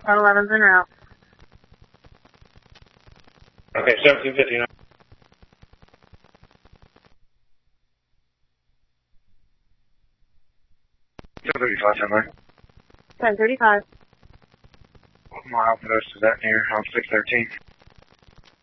11's en route. Okay, 1759. 1035, 1035. mile post is that near on 613.